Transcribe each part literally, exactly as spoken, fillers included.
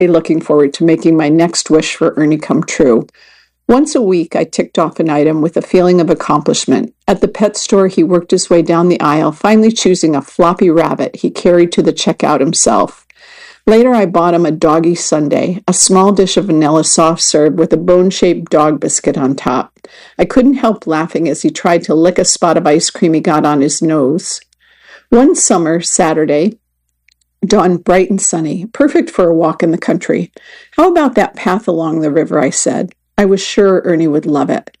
looking forward to making my next wish for Ernie come true. Once a week, I ticked off an item with a feeling of accomplishment. At the pet store, he worked his way down the aisle, finally choosing a floppy rabbit he carried to the checkout himself. Later, I bought him a doggy sundae, a small dish of vanilla soft serve with a bone-shaped dog biscuit on top. I couldn't help laughing as he tried to lick a spot of ice cream he got on his nose. One summer, Saturday, dawned bright and sunny, perfect for a walk in the country. How about that path along the river, I said. I was sure Ernie would love it.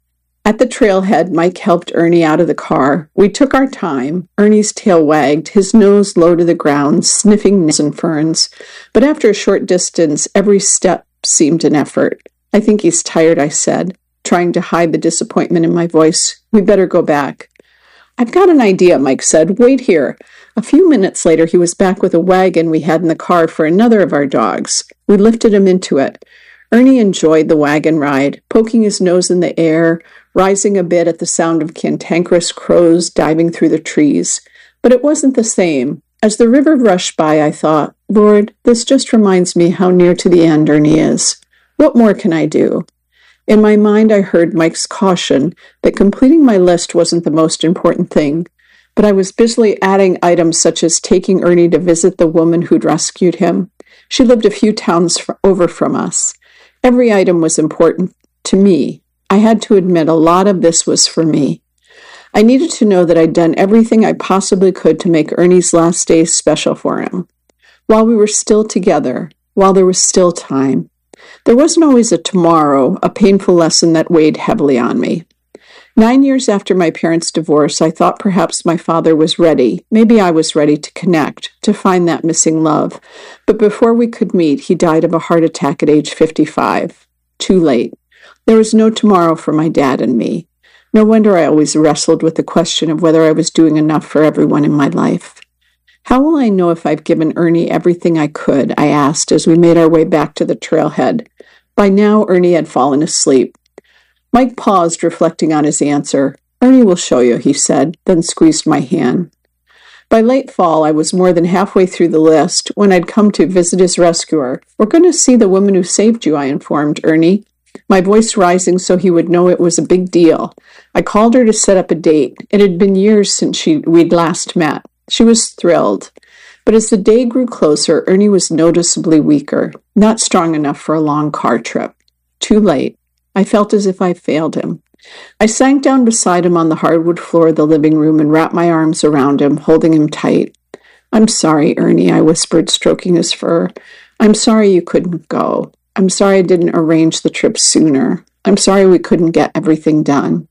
At the trailhead, Mike helped Ernie out of the car. We took our time. Ernie's tail wagged, his nose low to the ground, sniffing gnats and ferns. But after a short distance, every step seemed an effort. I think he's tired, I said, trying to hide the disappointment in my voice. We better go back. I've got an idea, Mike said. Wait here. A few minutes later, he was back with a wagon we had in the car for another of our dogs. We lifted him into it. Ernie enjoyed the wagon ride, poking his nose in the air, rising a bit at the sound of cantankerous crows diving through the trees. But it wasn't the same. As the river rushed by, I thought, Lord, this just reminds me how near to the end Ernie is. What more can I do? In my mind, I heard Mike's caution that completing my list wasn't the most important thing, but I was busily adding items such as taking Ernie to visit the woman who'd rescued him. She lived a few towns over from us. Every item was important to me. I had to admit a lot of this was for me. I needed to know that I'd done everything I possibly could to make Ernie's last days special for him. While we were still together, while there was still time. There wasn't always a tomorrow, a painful lesson that weighed heavily on me. Nine years after my parents' divorce, I thought perhaps my father was ready. Maybe I was ready to connect, to find that missing love. But before we could meet, he died of a heart attack at age fifty-five. Too late. There was no tomorrow for my dad and me. No wonder I always wrestled with the question of whether I was doing enough for everyone in my life. How will I know if I've given Ernie everything I could? I asked as we made our way back to the trailhead. By now, Ernie had fallen asleep. Mike paused, reflecting on his answer. Ernie will show you, he said, then squeezed my hand. By late fall, I was more than halfway through the list when I'd come to visit his rescuer. We're going to see the woman who saved you, I informed Ernie, my voice rising so he would know it was a big deal. I called her to set up a date. It had been years since she, we'd last met. She was thrilled. But as the day grew closer, Ernie was noticeably weaker, not strong enough for a long car trip. Too late. I felt as if I failed him. I sank down beside him on the hardwood floor of the living room and wrapped my arms around him, holding him tight. I'm sorry, Ernie, I whispered, stroking his fur. I'm sorry you couldn't go. I'm sorry I didn't arrange the trip sooner. I'm sorry we couldn't get everything done.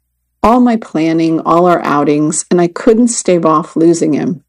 All my planning, all our outings, and I couldn't stave off losing him.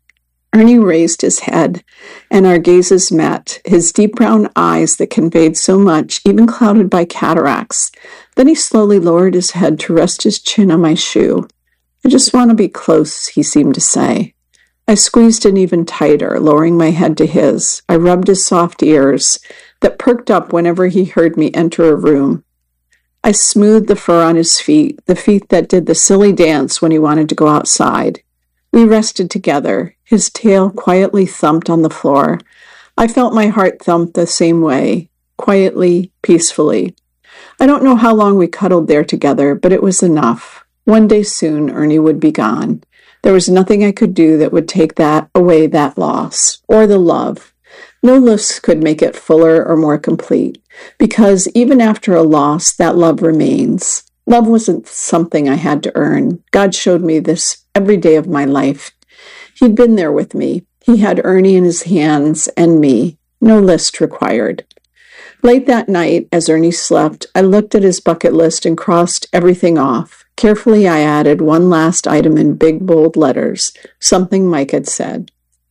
Ernie raised his head, and our gazes met, his deep brown eyes that conveyed so much, even clouded by cataracts. Then he slowly lowered his head to rest his chin on my shoe. I just want to be close, he seemed to say. I squeezed in even tighter, lowering my head to his. I rubbed his soft ears that perked up whenever he heard me enter a room. I smoothed the fur on his feet, the feet that did the silly dance when he wanted to go outside. We rested together. His tail quietly thumped on the floor. I felt my heart thump the same way, quietly, peacefully. I don't know how long we cuddled there together, but it was enough. One day soon, Ernie would be gone. There was nothing I could do that would take that away, that loss, or the love. No list could make it fuller or more complete, because even after a loss, that love remains. Love wasn't something I had to earn. God showed me this every day of my life. He'd been there with me. He had Ernie in his hands and me. No list required. Late that night, as Ernie slept, I looked at his bucket list and crossed everything off. Carefully, I added one last item in big, bold letters, something Mike had said.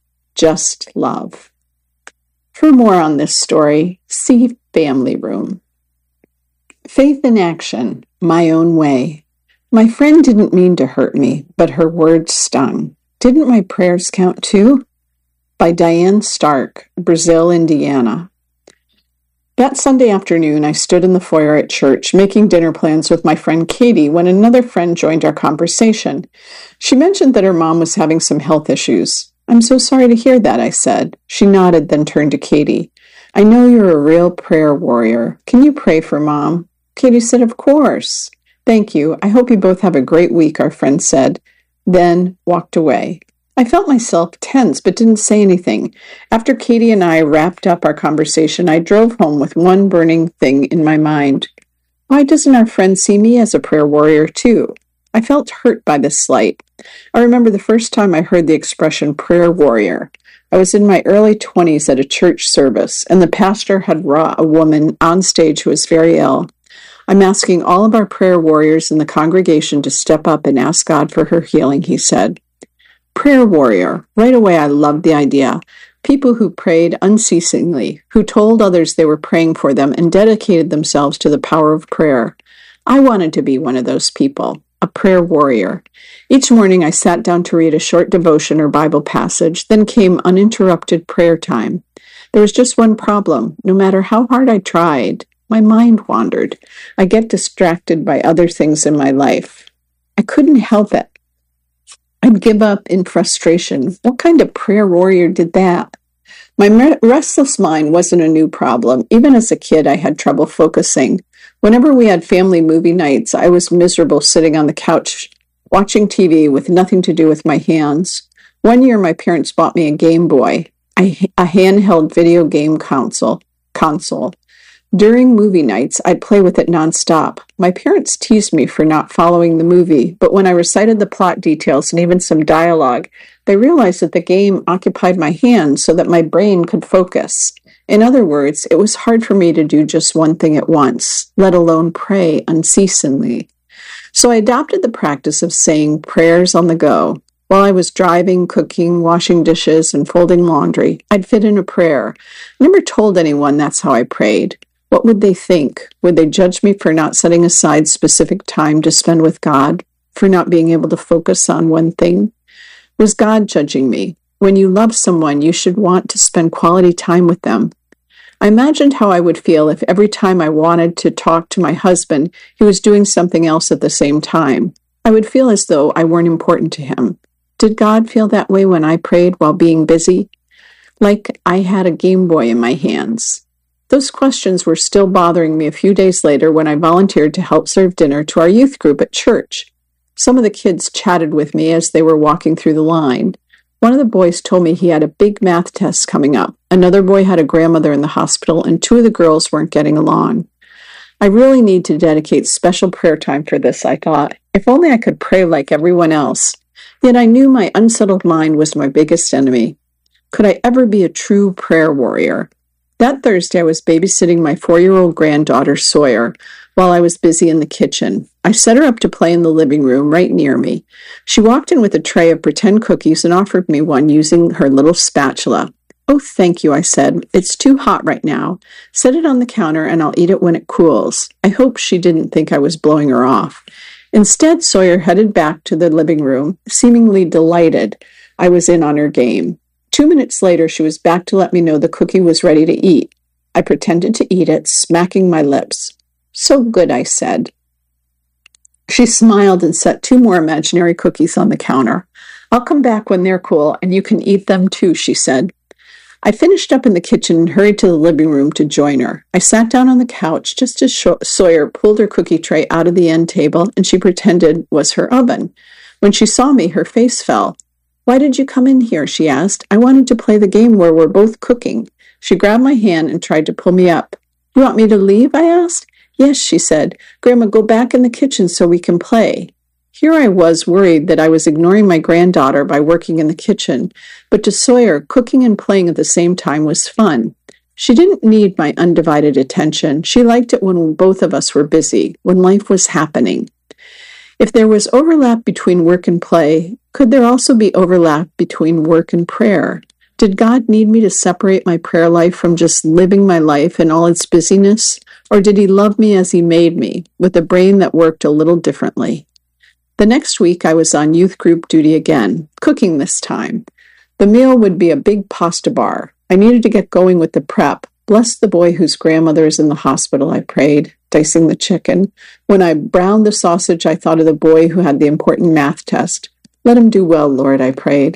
Just love. For more on this story, see Family Room. Faith in action, my own way. My friend didn't mean to hurt me, but her words stung. Didn't my prayers count too? By Diane Stark, Brazil, Indiana. That Sunday afternoon, I stood in the foyer at church, making dinner plans with my friend Katie, when another friend joined our conversation. She mentioned that her mom was having some health issues. I'm so sorry to hear that, I said. She nodded, then turned to Katie. I know you're a real prayer warrior. Can you pray for Mom? Katie said, of course. Thank you. I hope you both have a great week, our friend said, then walked away. I felt myself tense, but didn't say anything. After Katie and I wrapped up our conversation, I drove home with one burning thing in my mind. Why doesn't our friend see me as a prayer warrior, too? I felt hurt by this slight. I remember the first time I heard the expression prayer warrior. I was in my early twenties at a church service, and the pastor had brought a woman on stage who was very ill. I'm asking all of our prayer warriors in the congregation to step up and ask God for her healing, he said. Prayer warrior. Right away, I loved the idea. People who prayed unceasingly, who told others they were praying for them and dedicated themselves to the power of prayer. I wanted to be one of those people, a prayer warrior. Each morning, I sat down to read a short devotion or Bible passage, then came uninterrupted prayer time. There was just one problem. No matter how hard I tried, my mind wandered. I get distracted by other things in my life. I couldn't help it. I'd give up in frustration. What kind of prayer warrior did that? My restless mind wasn't a new problem. Even as a kid, I had trouble focusing. Whenever we had family movie nights, I was miserable sitting on the couch, watching T V with nothing to do with my hands. One year, my parents bought me a Game Boy, a, a handheld video game console. console. During movie nights, I'd play with it nonstop. My parents teased me for not following the movie, but when I recited the plot details and even some dialogue, they realized that the game occupied my hands so that my brain could focus. In other words, it was hard for me to do just one thing at once, let alone pray unceasingly. So I adopted the practice of saying prayers on the go. While I was driving, cooking, washing dishes, and folding laundry, I'd fit in a prayer. I never told anyone that's how I prayed. What would they think? Would they judge me for not setting aside specific time to spend with God, for not being able to focus on one thing? Was God judging me? When you love someone, you should want to spend quality time with them. I imagined how I would feel if every time I wanted to talk to my husband, he was doing something else at the same time. I would feel as though I weren't important to him. Did God feel that way when I prayed while being busy? Like I had a Game Boy in my hands. Those questions were still bothering me a few days later when I volunteered to help serve dinner to our youth group at church. Some of the kids chatted with me as they were walking through the line. One of the boys told me he had a big math test coming up. Another boy had a grandmother in the hospital, and two of the girls weren't getting along. I really need to dedicate special prayer time for this, I thought. If only I could pray like everyone else. Yet I knew my unsettled mind was my biggest enemy. Could I ever be a true prayer warrior? That Thursday, I was babysitting my four-year-old granddaughter, Sawyer, while I was busy in the kitchen. I set her up to play in the living room right near me. She walked in with a tray of pretend cookies and offered me one using her little spatula. Oh, thank you, I said. It's too hot right now. Set it on the counter and I'll eat it when it cools. I hope she didn't think I was blowing her off. Instead, Sawyer headed back to the living room, seemingly delighted I was in on her game. Two minutes later, she was back to let me know the cookie was ready to eat. I pretended to eat it, smacking my lips. So good, I said. She smiled and set two more imaginary cookies on the counter. I'll come back when they're cool, and you can eat them too, she said. I finished up in the kitchen and hurried to the living room to join her. I sat down on the couch just as Sawyer pulled her cookie tray out of the end table, and she pretended was her oven. When she saw me, her face fell. Why did you come in here? She asked. I wanted to play the game where we're both cooking. She grabbed my hand and tried to pull me up. You want me to leave? I asked. Yes, she said. Grandma, go back in the kitchen so we can play. Here I was worried that I was ignoring my granddaughter by working in the kitchen, but to Sawyer, cooking and playing at the same time was fun. She didn't need my undivided attention. She liked it when both of us were busy, when life was happening. If there was overlap between work and play, could there also be overlap between work and prayer? Did God need me to separate my prayer life from just living my life in all its busyness? Or did he love me as he made me, with a brain that worked a little differently? The next week, I was on youth group duty again, cooking this time. The meal would be a big pasta bar. I needed to get going with the prep. Bless the boy whose grandmother is in the hospital, I prayed, dicing the chicken. When I browned the sausage, I thought of the boy who had the important math test. Let him do well, Lord, I prayed.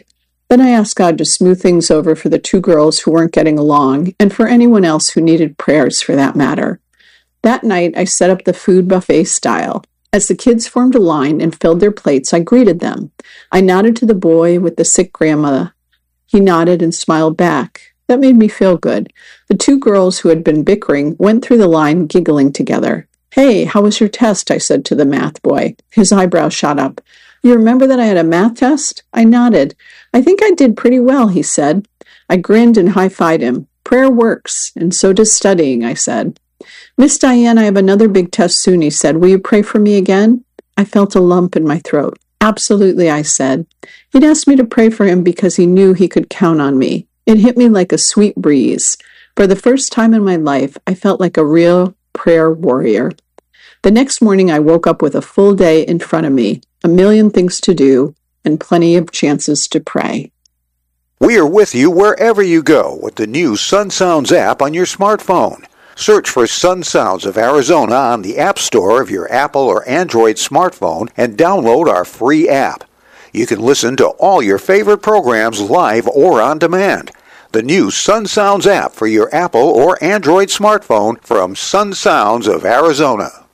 Then I asked God to smooth things over for the two girls who weren't getting along, and for anyone else who needed prayers for that matter. That night, I set up the food buffet style. As the kids formed a line and filled their plates, I greeted them. I nodded to the boy with the sick grandma. He nodded and smiled back. That made me feel good. The two girls who had been bickering went through the line giggling together. "Hey, how was your test?" I said to the math boy. His eyebrows shot up. "You remember that I had a math test?" I nodded. "I think I did pretty well," he said. I grinned and high-fived him. "Prayer works, and so does studying," I said. "Miss Diane, I have another big test soon," he said. "Will you pray for me again?" I felt a lump in my throat. "Absolutely," I said. He'd asked me to pray for him because he knew he could count on me. It hit me like a sweet breeze. For the first time in my life, I felt like a real prayer warrior. The next morning, I woke up with a full day in front of me, a million things to do, and plenty of chances to pray. We are with you wherever you go with the new Sun Sounds app on your smartphone. Search for Sun Sounds of Arizona on the App Store of your Apple or Android smartphone and download our free app. You can listen to all your favorite programs live or on demand. The new Sun Sounds app for your Apple or Android smartphone from Sun Sounds of Arizona.